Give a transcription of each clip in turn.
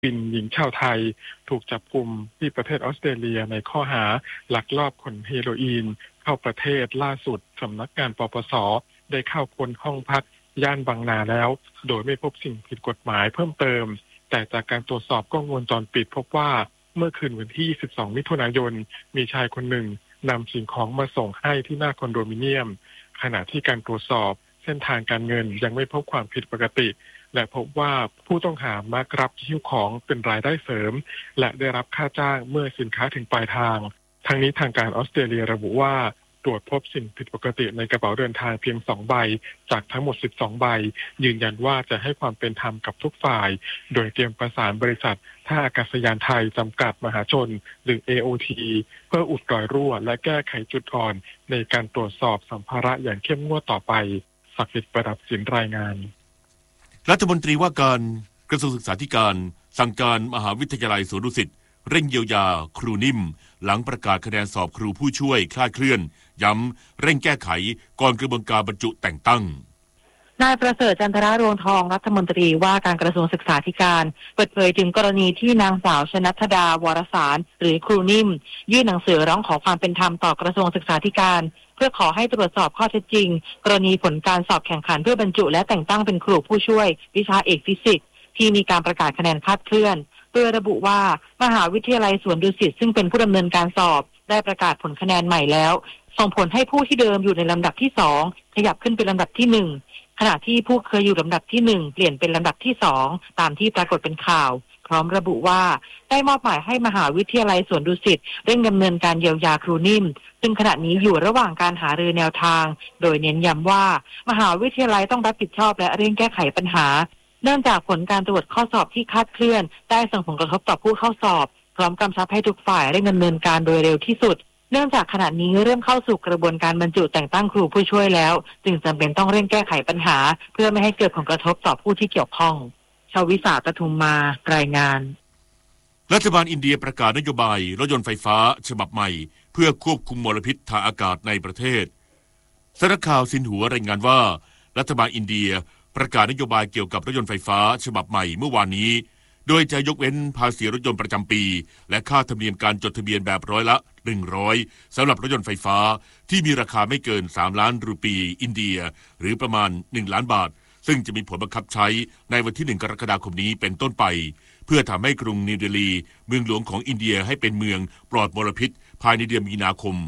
บินหญิงชาวไทยถูกจับกุมที่ประเทศออสเตรเลียในข้อหาลักลอบขนเฮโรอีนเข้าประเทศล่าสุดสำนักงานปปส.ได้เข้าค้นห้องพักย่านบางนาแล้วโดยไม่พบสิ่งผิดกฎหมายเพิ่มเติมแต่จากการตรวจสอบกล้องวงจรปิดพบว่าเมื่อคืนวันที่22มิถุนายนมีชายคนหนึ่งนำสิ่งของมาส่งให้ที่หน้าคอนโดมิเนียมขณะที่การตรวจสอบเส้นทางการเงินยังไม่พบความผิดปกติและพบว่าผู้ต้องหามักรับหิ้วของเป็นรายได้เสริมและได้รับค่าจ้างเมื่อสินค้าถึงปลายทางทั้งนี้ทางการออสเตรเลียระบุว่าตรวจพบสิ่งผิดปกติในกระเป๋าเดินทางเพียง2ใบจากทั้งหมด12ใบยืนยันว่าจะให้ความเป็นธรรมกับทุกฝ่ายโดยเตรียมประสานบริษัทท่าอากาศยานไทยจำกัดมหาชนหรือ AOT เพื่ออุดรอยรั่วและแก้ไขจุดอ่อนในการตรวจสอบสัมภาระอย่างเข้มงวดต่อไปศักดิ์สิทธิ์ประดับศิลป์รายงานรัฐมนตรีว่าการกระทรวงศึกษาธิการสั่งการมหาวิทยาลัยสวนดุสิตเร่งเยียวยาครูนิ่มหลังประกาศคะแนนสอบครูผู้ช่วยคลาดเคลื่อนย้ำเร่งแก้ไขก่อนกระบวนการบรรจุแต่งตั้งนายประเสริฐจันทรารวงทองรัฐมนตรีว่าการกระทรวงศึกษาธิการเปิดเผยถึงกรณีที่นางสาวชนัทดาวรสารหรือครูนิ่มยื่นหนังสือร้องขอความเป็นธรรมต่อกระทรวงศึกษาธิการเพื่อขอให้ตรวจสอบข้อเท็จจริงกรณีผลการสอบแข่งขันเพื่อบรรจุและแต่งตั้งเป็นครูผู้ช่วยวิชาเอกฟิสิกส์ที่มีการประกาศคะแนนคลาดเคลื่อนโดยระบุว่ามหาวิทยาลัยสวนดุสิตซึ่งเป็นผู้ดำเนินการสอบได้ประกาศผลคะแนนใหม่แล้วส่งผลให้ผู้ที่เดิมอยู่ในลำดับที่2ขยับขึ้นเป็นลำดับที่1ขณะที่ผู้เคยอยู่ลำดับที่1เปลี่ยนเป็นลำดับที่2ตามที่ปรากฏเป็นข่าวพร้อมระบุว่าได้มอบหมายให้มหาวิทยาลัยสวนดุสิตเร่งดำเนินการเยียวยาครูนิ่มซึ่งขณะนี้อยู่ระหว่างการหารือแนวทางโดยเน้นย้ำว่ามหาวิทยาลัยต้องรับผิดชอบและเร่งแก้ไขปัญหาเนื่องจากผลการตรวจข้อสอบที่คลาดเคลื่อนได้ส่งผลกระทบต่อผู้เข้าสอบพร้อมกำชับให้ทุกฝ่ายเร่งดำเนินการโดยเร็วที่สุดเนื่องจากขณะนี้เริ่มเข้าสู่กระบวนการบรรจุแต่งตั้งครูผู้ช่วยแล้วจึงจำเป็นต้องเร่งแก้ไขปัญหาเพื่อไม่ให้เกิดผลกระทบต่อผู้ที่เกี่ยวข้องชวิสาปทุมมารายงานรัฐบาลอินเดียประกาศนโยบายรถยนต์ไฟฟ้าฉบับใหม่เพื่อควบคุมมลพิษทางอากาศในประเทศสำนักข่าวซินหัวรายงานว่ารัฐบาลอินเดียประกาศนโยบายเกี่ยวกับรถยนต์ไฟฟ้าฉบับใหม่เมื่อวานนี้โดยจะยกเว้นภาษีรถยนต์ประจำปีและค่าธรรมเนียมการจดทะเบียนแบบร้อยละ100สำหรับรถยนต์ไฟฟ้าที่มีราคาไม่เกิน3ล้านรูปีอินเดียหรือประมาณ1ล้านบาทซึ่งจะมีผลบังคับใช้ในวันที่1กรกฎาคมนี้เป็นต้นไปเพื่อทำให้กรุงนิวเดลีเมืองหลวงของอินเดียให้เป็นเมืองปลอดมลพิษภายในเดือนมีนาคม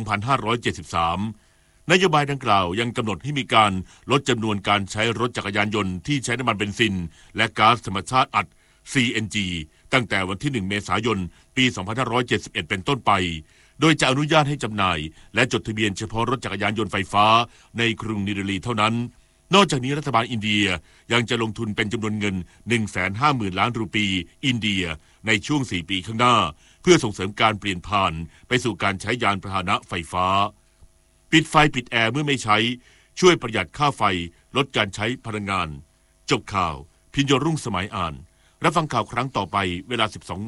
2573นโยบายดังกล่าวยังกำหนดให้มีการลดจำนวนการใช้รถจักรยานยนต์ที่ใช้น้ำมันเบนซินและก๊าซธรรมชาติอัด CNG ตั้งแต่วันที่1เมษายนปี2571เป็นต้นไปโดยจะอนุญาตให้จำหน่ายและจดทะเบียนเฉพาะรถจักรยานยนต์ไฟฟ้าในกรุงนิวเดลีเท่านั้นนอกจากนี้รัฐบาลอินเดียยังจะลงทุนเป็นจำนวนเงิน 150,000 ล้านรูปีอินเดียในช่วง4ปีข้างหน้าเพื่อส่งเสริมการเปลี่ยนผ่านไปสู่การใช้ยานพาหนะไฟฟ้าปิดไฟปิดแอร์เมื่อไม่ใช้ช่วยประหยัดค่าไฟลดการใช้พลังงานจบข่าวพิญโยรุ่งสมัยอ่านรับฟังข่าวครั้งต่อไปเวลา 12:00 น.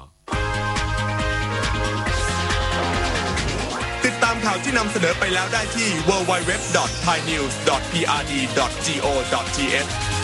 ติดตามข่าวที่นำเสนอไปแล้วได้ที่ www.thainews.prd.go.th